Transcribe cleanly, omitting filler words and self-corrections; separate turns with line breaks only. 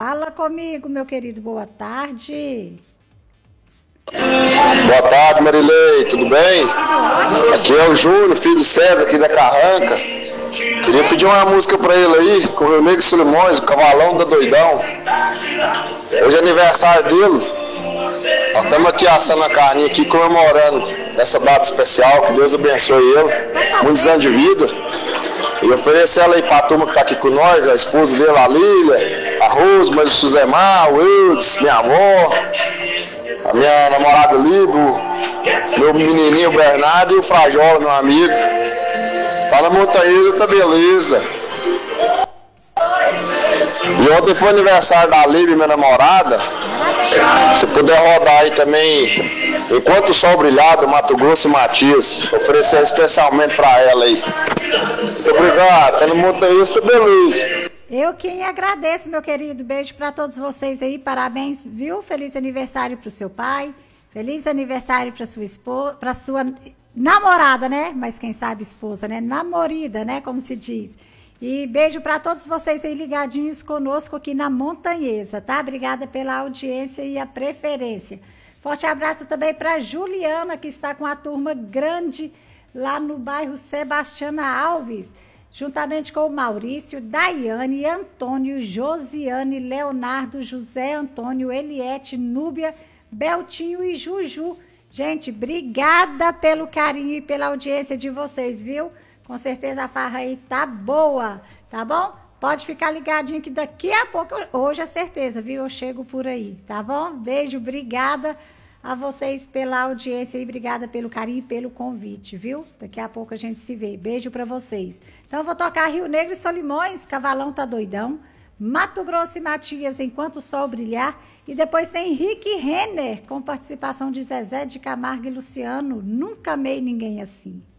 Fala comigo, meu querido, boa tarde.
Boa tarde, Marilei, tudo bem? Aqui é o Júnior, filho do César, aqui da Carranca. Queria pedir uma música pra ele aí, com o Rio Negro Solimões, o Cavalão da Doidão. Hoje é aniversário dele. Nós estamos aqui assando a carninha aqui, comemorando essa data especial, que Deus abençoe ele, muitos anos de vida. E oferecer ela aí pra turma que tá aqui com nós, a esposa dele, a Lília, a Rosma, o Suzemar, o Wildes, minha avó, a minha namorada Libo, meu menininho Bernardo e o Frajola, meu amigo. Tá na Montanhesa, tá beleza. E ontem foi aniversário da Libo, minha namorada. Se puder rodar aí também, Enquanto o Sol Brilhar, do Mato Grosso e Matias, oferecer especialmente pra ela aí. Muito obrigado, tá no Montanhesa, tá beleza.
Eu quem agradeço, meu querido. Beijo para todos vocês aí. Parabéns, viu? Feliz aniversário pro seu pai. Feliz aniversário para sua esposa, para sua namorada, né? Mas quem sabe esposa, né? Namorida, né? Como se diz. E beijo para todos vocês aí ligadinhos conosco aqui na Montanhesa, tá? Obrigada pela audiência e a preferência. Forte abraço também para Juliana, que está com a turma grande lá no bairro Sebastiana Alves, juntamente com o Maurício, Daiane, Antônio, Josiane, Leonardo, José Antônio, Eliette, Núbia, Beltinho e Juju. Gente, obrigada pelo carinho e pela audiência de vocês, viu? Com certeza a farra aí tá boa, tá bom? Pode ficar ligadinho que daqui a pouco, hoje é certeza, viu? Eu chego por aí, tá bom? Beijo, obrigada a vocês pela audiência e obrigada pelo carinho e pelo convite, viu? Daqui a pouco a gente se vê. Beijo pra vocês. Então eu vou tocar Rio Negro e Solimões, Cavalão tá Doidão, Mato Grosso e Matias, Enquanto o Sol Brilhar, e depois tem Rick Renner, com participação de Zezé de Camargo e Luciano, Nunca Amei Ninguém Assim.